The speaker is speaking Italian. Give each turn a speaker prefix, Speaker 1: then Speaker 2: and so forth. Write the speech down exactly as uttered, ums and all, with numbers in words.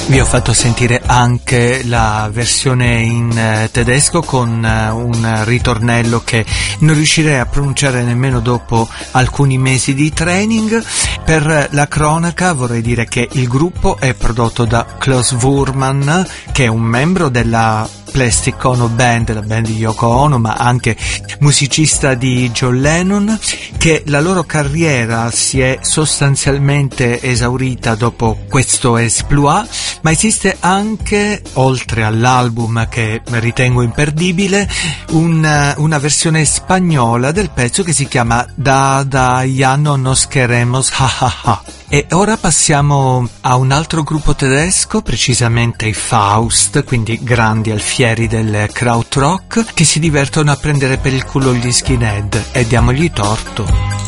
Speaker 1: Vi ho fatto sentire anche la versione in eh, tedesco con eh, un ritornello che non riuscirei a pronunciare nemmeno dopo alcuni mesi di training. Per la cronaca vorrei dire che il gruppo è prodotto da Klaus Wurman, che è un membro della Plastic Ono Band, la band di Yoko Ono, ma anche musicista di John Lennon, che la loro carriera si è sostanzialmente esaurita dopo questo exploit, ma esiste anche, oltre all'album che ritengo imperdibile, una, una versione spagnola del pezzo che si chiama Da Da Ya No Nos Queremos Ha Ha Ha. E ora passiamo a un altro gruppo tedesco, precisamente i Faust, quindi grandi alfieri del krautrock, che si divertono a prendere per il culo gli skinhead, e diamogli torto.